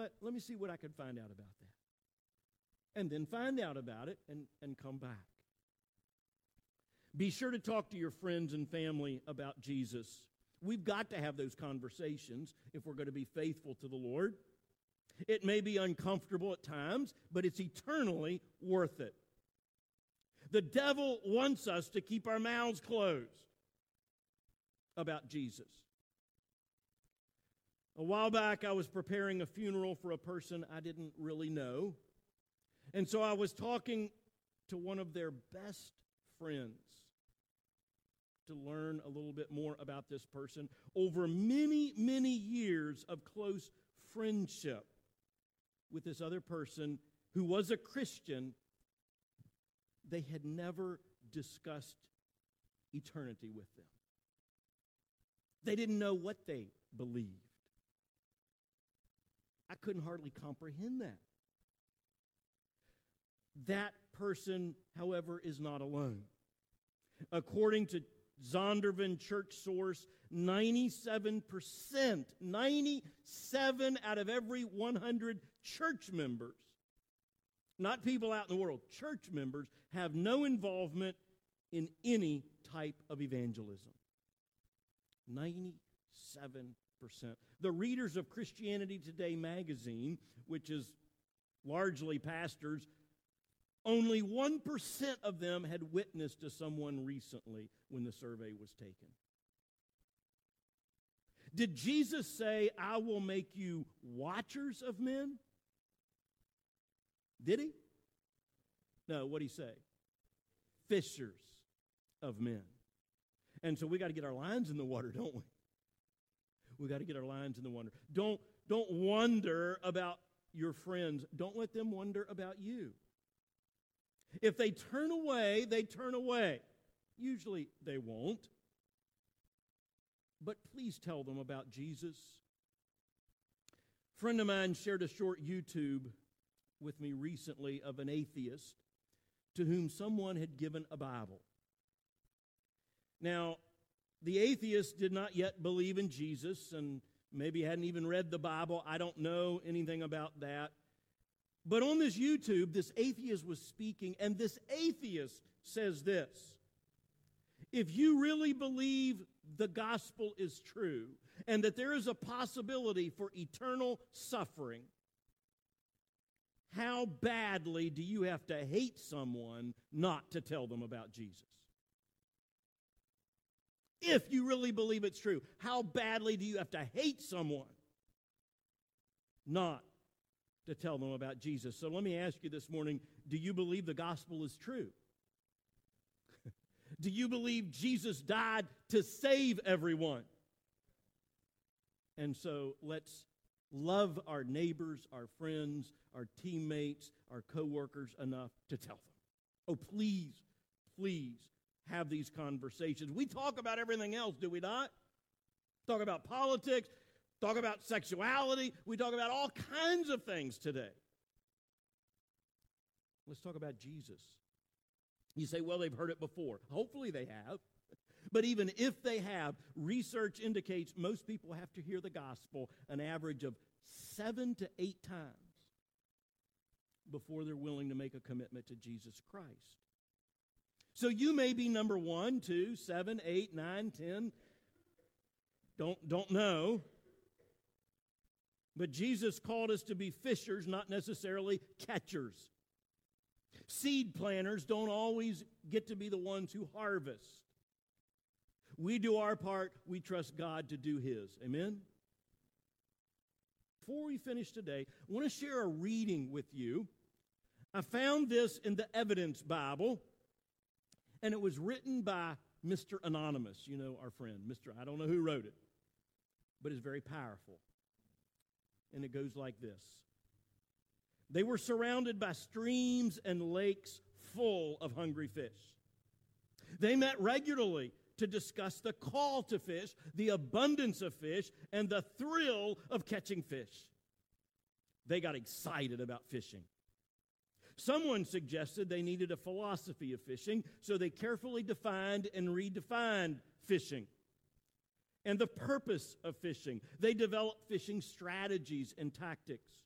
what? Let me see what I could find out about that. And then find out about it and come back. Be sure to talk to your friends and family about Jesus. We've got to have those conversations if we're going to be faithful to the Lord. It may be uncomfortable at times, but it's eternally worth it. The devil wants us to keep our mouths closed about Jesus. A while back, I was preparing a funeral for a person I didn't really know. And so I was talking to one of their best friends to learn a little bit more about this person over many, many years of close friendship with this other person who was a Christian. They had never discussed eternity with them. They didn't know what they believed. I couldn't hardly comprehend that. That person, however, is not alone. According to Zondervan Church Source, 97%, 97 out of every 100 church members, not people out in the world, church members, have no involvement in any type of evangelism. 97%. The readers of Christianity Today magazine, which is largely pastors, only 1% of them had witnessed to someone recently when the survey was taken. Did Jesus say, "I will make you watchers of men"? Did he? No, what did he say? Fishers of men. And so we got to get our lines in the water, don't we? We got to get our lines in the water. Don't wonder about your friends. Don't let them wonder about you. If they turn away, they turn away. Usually they won't. But please tell them about Jesus. A friend of mine shared a short YouTube with me recently of an atheist to whom someone had given a Bible. Now, the atheist did not yet believe in Jesus and maybe hadn't even read the Bible. I don't know anything about that. But on this YouTube, this atheist was speaking, and this atheist says this: if you really believe the gospel is true and that there is a possibility for eternal suffering, how badly do you have to hate someone not to tell them about Jesus? If you really believe it's true, how badly do you have to hate someone not to tell them about Jesus? So let me ask you this morning, do you believe the gospel is true? Do you believe Jesus died to save everyone? And so let's love our neighbors, our friends, our teammates, our coworkers enough to tell them. Oh, please, please have these conversations. We talk about everything else, do we not? Talk about politics, talk about sexuality. We talk about all kinds of things today. Let's talk about Jesus. You say, well, they've heard it before. Hopefully they have. But even if they have, research indicates most people have to hear the gospel an average of 7 to 8 times before they're willing to make a commitment to Jesus Christ. So you may be number 1, 2, 7, 8, 9, 10. Don't know. But Jesus called us to be fishers, not necessarily catchers. Seed planters don't always get to be the ones who harvest. We do our part. We trust God to do His. Amen? Before we finish today, I want to share a reading with you. I found this in the Evidence Bible, and it was written by Mr. Anonymous, you know, our friend. I don't know who wrote it, but it's very powerful. And it goes like this. They were surrounded by streams and lakes full of hungry fish. They met regularly to discuss the call to fish, the abundance of fish, and the thrill of catching fish. They got excited about fishing. Someone suggested they needed a philosophy of fishing, so they carefully defined and redefined fishing and the purpose of fishing. They developed fishing strategies and tactics.